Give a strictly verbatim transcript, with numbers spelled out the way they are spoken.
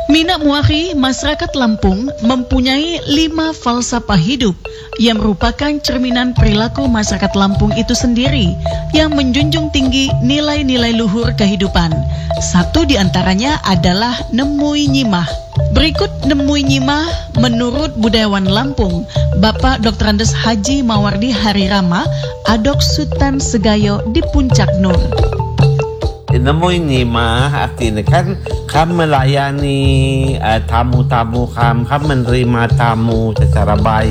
Mina Muari, masyarakat Lampung mempunyai lima falsafah hidup yang merupakan cerminan perilaku masyarakat Lampung itu sendiri yang menjunjung tinggi nilai-nilai luhur kehidupan. Satu di antaranya adalah nemui nyimah. Berikut nemui nyimah menurut budayawan Lampung, Bapak Doktor Andes Haji Mawardi Harirama, Adok Sultan Segayo di Puncak Nur. Nemui nyimah artinya kan kamu melayani uh, tamu-tamu kamu, kamu menerima tamu secara baik.